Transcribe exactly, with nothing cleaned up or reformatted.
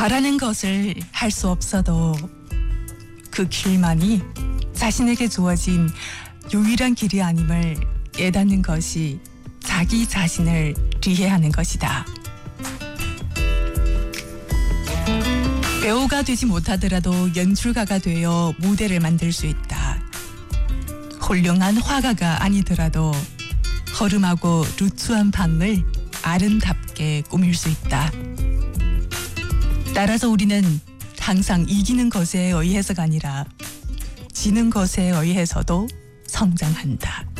바라는 것을 할 수 없어도 그 길만이 자신에게 주어진 유일한 길이 아님을 깨닫는 것이 자기 자신을 이해하는 것이다. 배우가 되지 못하더라도 연출가가 되어 무대를 만들 수 있다. 훌륭한 화가가 아니더라도 허름하고 루추한 방을 아름답게 꾸밀 수 있다. 따라서 우리는 항상 이기는 것에 의해서가 아니라 지는 것에 의해서도 성장한다.